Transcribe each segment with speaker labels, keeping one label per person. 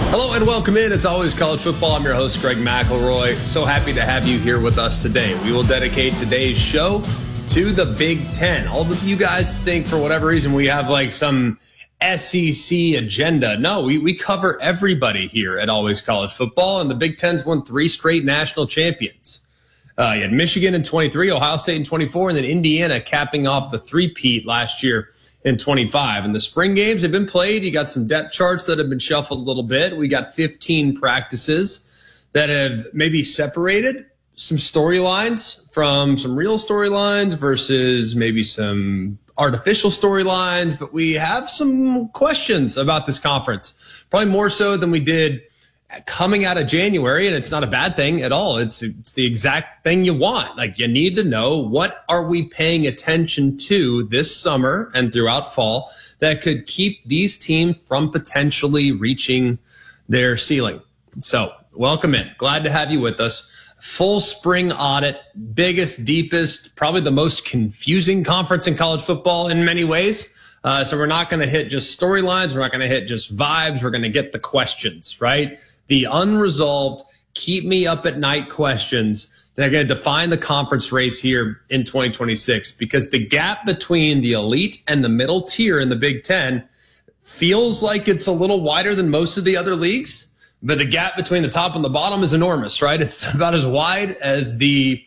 Speaker 1: Hello and welcome in. It's always college football. I'm your host, Greg McElroy. So happy to have you here with us today. We will dedicate today's show to the Big Ten. All of you guys think for whatever reason we have like some SEC agenda. No, we cover everybody here at Always College Football, and the Big Ten's won 3 straight national champions. You had Michigan in 23, Ohio State in 24, and then Indiana capping off the three-peat last year in 25. And the spring games have been played. You got some depth charts that have been shuffled a little bit. We got 15 practices that have maybe separated some storylines from some real storylines versus maybe some artificial storylines. But we have some questions about this conference, probably more so than we did coming out of January, and it's not a bad thing at all. It's the exact thing you want. Like, you need to know, what are we paying attention to this summer and throughout fall that could keep these teams from potentially reaching their ceiling. So welcome in. Glad to have you with us. Full spring audit, biggest, deepest, probably the most confusing conference in college football in many ways. So we're not going to hit just storylines. We're not going to hit just vibes. We're going to get the questions, right? The unresolved, keep me up at night questions that are going to define the conference race here in 2026, because the gap between the elite and the middle tier in the Big Ten feels like it's a little wider than most of the other leagues, but the gap between the top and the bottom is enormous, right? It's about as wide as the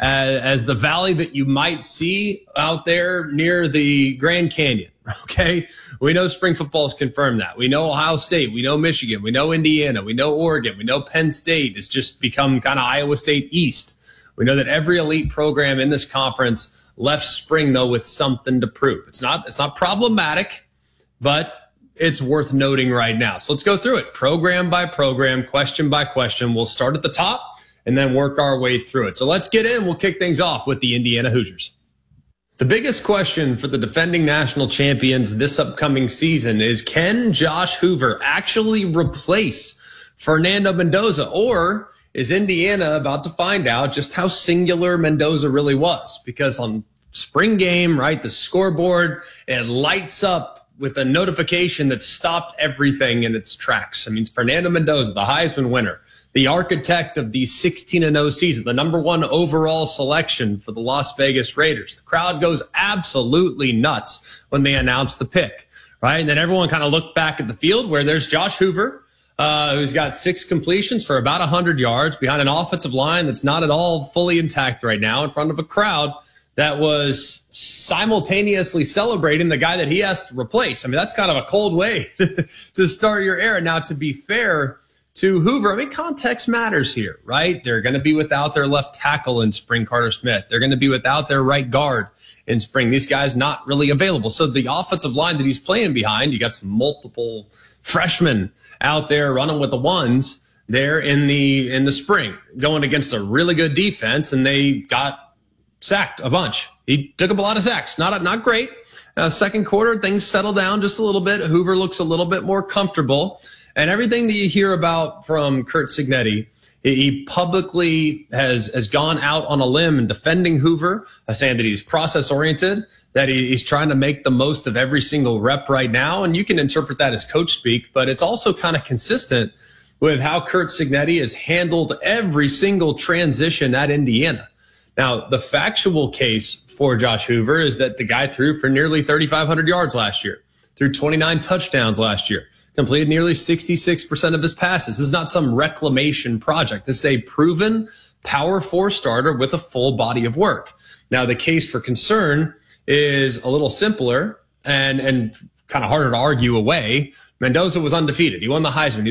Speaker 1: valley that you might see out there near the Grand Canyon. Okay, we know spring football has confirmed that. We know Ohio State, we know Michigan, we know Indiana, we know Oregon, we know Penn State has just become kind of Iowa State East. We know that every elite program in this conference left spring, though, with something to prove. It's not problematic, but it's worth noting right now. So let's go through it program by program, question by question. We'll start at the top and then work our way through it. So let's get in. We'll kick things off with the Indiana Hoosiers. The biggest question for the defending national champions this upcoming season is, can Josh Hoover actually replace Fernando Mendoza, or is Indiana about to find out just how singular Mendoza really was? Because on spring game, right, the scoreboard, it lights up with a notification that stopped everything in its tracks. I mean, Fernando Mendoza, the Heisman winner, the architect of the 16-0 season, the number 1 overall selection for the Las Vegas Raiders. The crowd goes absolutely nuts when they announce the pick, right? And then everyone kind of looked back at the field where there's Josh Hoover, who's got 6 completions for about 100 yards behind an offensive line that's not at all fully intact right now, in front of a crowd that was simultaneously celebrating the guy that he has to replace. I mean, that's kind of a cold way to start your era. Now, to be fair to Hoover, I mean, context matters here, right? They're going to be without their left tackle in spring, Carter Smith. They're going to be without their right guard in spring. These guys not really available. So the offensive line that he's playing behind, you got some multiple freshmen out there running with the ones there in the spring, going against a really good defense, and they got sacked a bunch. He took up a lot of sacks. Not great. Second quarter, things settle down just a little bit. Hoover looks a little bit more comfortable. And everything that you hear about from Curt Cignetti, he publicly has gone out on a limb and defending Hoover, saying that he's process-oriented, that he's trying to make the most of every single rep right now. And you can interpret that as coach speak, but it's also kind of consistent with how Curt Cignetti has handled every single transition at Indiana. Now, the factual case for Josh Hoover is that the guy threw for nearly 3,500 yards last year, threw 29 touchdowns last year, completed nearly 66% of his passes. This is not some reclamation project. This is a proven Power 4 starter with a full body of work. Now, the case for concern is a little simpler and kind of harder to argue away. Mendoza was undefeated. He won the Heisman.